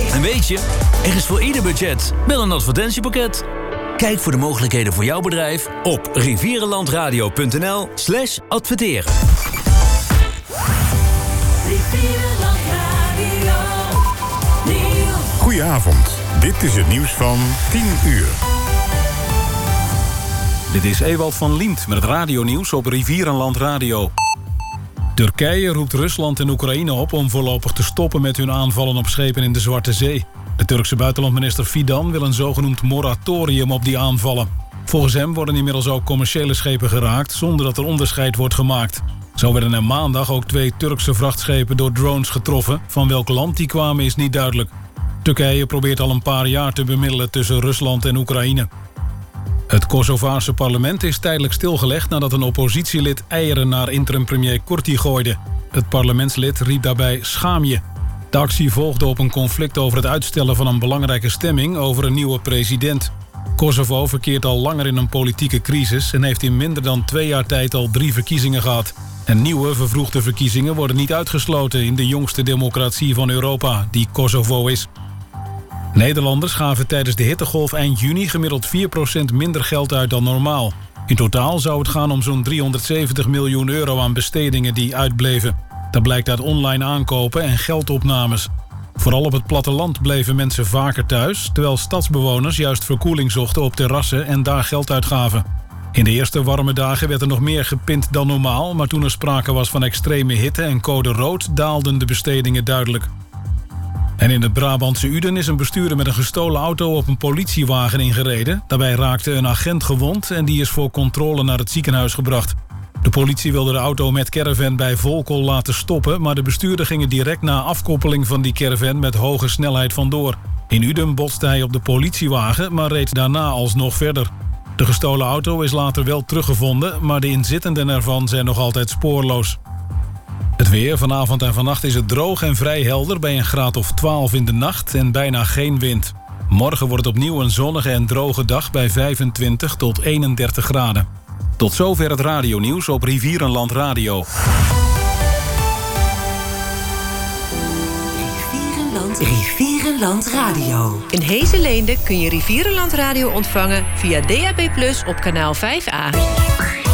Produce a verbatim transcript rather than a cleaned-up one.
En weet je, er is voor ieder budget wel een advertentiepakket. Kijk voor de mogelijkheden voor jouw bedrijf op rivierenlandradio.nl slash adverteren. Goedenavond, dit is het nieuws van tien uur. Dit is Ewald van Liemt met het radionieuws op Rivierenland Radio. Turkije roept Rusland en Oekraïne op om voorlopig te stoppen met hun aanvallen op schepen in de Zwarte Zee. De Turkse buitenlandminister Fidan wil een zogenoemd moratorium op die aanvallen. Volgens hem worden inmiddels ook commerciële schepen geraakt zonder dat er onderscheid wordt gemaakt. Zo werden er maandag ook twee Turkse vrachtschepen door drones getroffen. Van welk land die kwamen is niet duidelijk. Turkije probeert al een paar jaar te bemiddelen tussen Rusland en Oekraïne. Het Kosovaarse parlement is tijdelijk stilgelegd nadat een oppositielid eieren naar interim-premier Kurti gooide. Het parlementslid riep daarbij schaam je. De actie volgde op een conflict over het uitstellen van een belangrijke stemming over een nieuwe president. Kosovo verkeert al langer in een politieke crisis en heeft in minder dan twee jaar tijd al drie verkiezingen gehad. En nieuwe vervroegde verkiezingen worden niet uitgesloten in de jongste democratie van Europa, die Kosovo is. Nederlanders gaven tijdens de hittegolf eind juni gemiddeld vier procent minder geld uit dan normaal. In totaal zou het gaan om zo'n driehonderdzeventig miljoen euro aan bestedingen die uitbleven. Dat blijkt uit online aankopen en geldopnames. Vooral op het platteland bleven mensen vaker thuis, terwijl stadsbewoners juist verkoeling zochten op terrassen en daar geld uitgaven. In de eerste warme dagen werd er nog meer gepind dan normaal, maar toen er sprake was van extreme hitte en code rood daalden de bestedingen duidelijk. En in het Brabantse Uden is een bestuurder met een gestolen auto op een politiewagen ingereden. Daarbij raakte een agent gewond en die is voor controle naar het ziekenhuis gebracht. De politie wilde de auto met caravan bij Volkel laten stoppen, maar de bestuurder ging er direct na afkoppeling van die caravan met hoge snelheid vandoor. In Uden botste hij op de politiewagen, maar reed daarna alsnog verder. De gestolen auto is later wel teruggevonden, maar de inzittenden ervan zijn nog altijd spoorloos. Het weer, vanavond en vannacht is het droog en vrij helder bij een graad of twaalf in de nacht en bijna geen wind. Morgen wordt het opnieuw een zonnige en droge dag bij vijfentwintig tot eenendertig graden. Tot zover het radionieuws op Rivierenland Radio. Rivierenland, Rivierenland Radio. In Hezenleende kun je Rivierenland Radio ontvangen via D A B plus, op kanaal vijf A.